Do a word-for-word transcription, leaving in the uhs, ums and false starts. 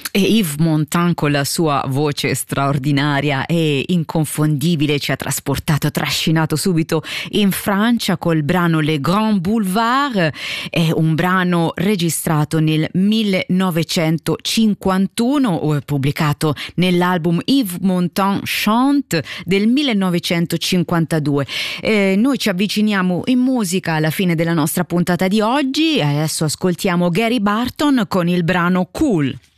E Yves Montand con la sua voce straordinaria e inconfondibile ci ha trasportato, trascinato subito in Francia col brano Les Grands Boulevards. È un brano registrato nel millenovecentocinquantuno, pubblicato nell'album Yves Montand Chante del millenovecentocinquantadue. Eh, noi ci avviciniamo in musica alla fine della nostra puntata di oggi. Adesso ascoltiamo Gary Barton con il brano Cool.